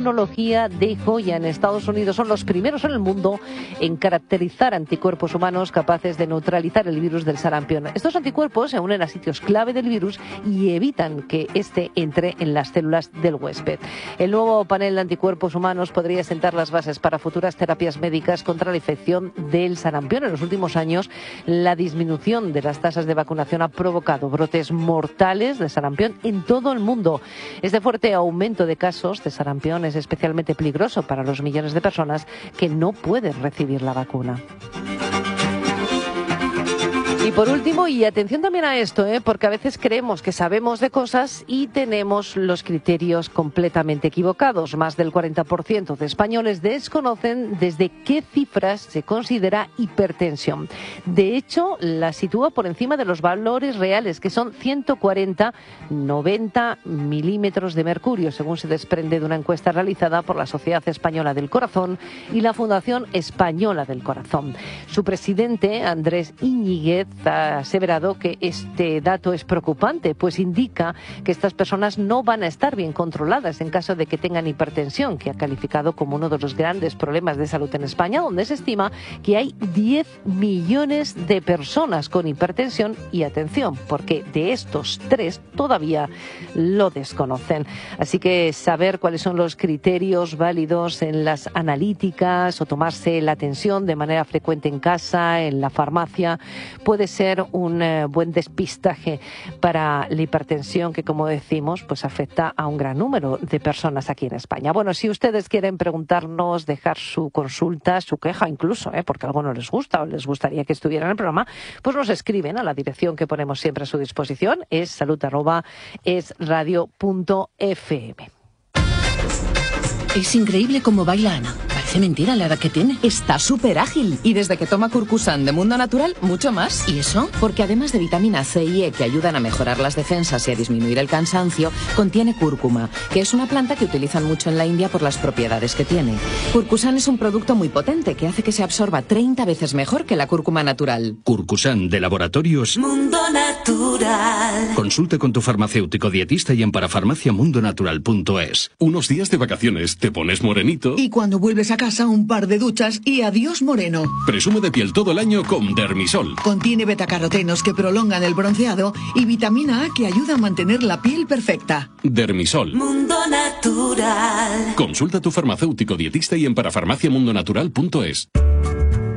inmunología de joya en Estados Unidos. Son los primeros en el mundo en caracterizar anticuerpos humanos capaces de neutralizar el virus del sarampión. Estos anticuerpos se unen a sitios clave del virus y evitan que éste entre en las células del huésped. El nuevo panel de anticuerpos humanos podría sentar las bases para futuras terapias médicas contra la infección del sarampión. En los últimos años, la disminución de las tasas de vacunación ha provocado brotes mortales de sarampión en todo el mundo. Este fuerte aumento de casos de sarampión es especialmente peligroso para los millones de personas que no pueden recibir la vacuna. Y por último, y atención también a esto, porque a veces creemos que sabemos de cosas y tenemos los criterios completamente equivocados. Más del 40% de españoles desconocen desde qué cifras se considera hipertensión. De hecho, la sitúa por encima de los valores reales, que son 140-90 milímetros de mercurio, según se desprende de una encuesta realizada por la Sociedad Española del Corazón y la Fundación Española del Corazón. Su presidente, Andrés Iñiguez, ha aseverado que este dato es preocupante, pues indica que estas personas no van a estar bien controladas en caso de que tengan hipertensión, que ha calificado como uno de los grandes problemas de salud en España, donde se estima que hay 10 millones de personas con hipertensión y atención, porque de estos 3 todavía lo desconocen. Así que saber cuáles son los criterios válidos en las analíticas o tomarse la tensión de manera frecuente en casa, en la farmacia, puede ser un buen despistaje para la hipertensión que, como decimos, pues afecta a un gran número de personas aquí en España. Bueno, si ustedes quieren preguntarnos, dejar su consulta, su queja incluso, porque algo no les gusta o les gustaría que estuviera en el programa, pues nos escriben a la dirección que ponemos siempre a su disposición, es salud@esradio.fm. Es increíble cómo baila Ana. Parece mentira la edad que tiene. Está súper ágil. Y desde que toma Curcusan de Mundo Natural, mucho más. ¿Y eso? Porque además de vitamina C y E que ayudan a mejorar las defensas y a disminuir el cansancio, contiene cúrcuma, que es una planta que utilizan mucho en la India por las propiedades que tiene. Curcusan es un producto muy potente que hace que se absorba 30 veces mejor que la cúrcuma natural. Curcusan de Laboratorios Mundo Natural. Consulte con tu farmacéutico dietista y en parafarmaciamundonatural.es. Unos días de vacaciones, te pones morenito. Y cuando vuelves a casa, un par de duchas y adiós moreno. Presume de piel todo el año con Dermisol. Contiene betacarotenos que prolongan el bronceado y vitamina A que ayuda a mantener la piel perfecta. Dermisol. Mundo Natural. Consulta a tu farmacéutico dietista y en parafarmaciamundonatural.es.